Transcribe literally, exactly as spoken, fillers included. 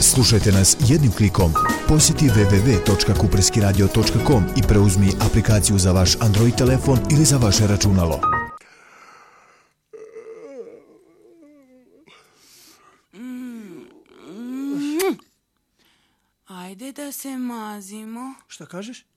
Slušajte nas jednim klikom. Posjeti w w w točka kupreski radio točka com i preuzmi aplikaciju za vaš Android telefon ili za vaše računalo. Ajde da se mazimo. Šta kažeš?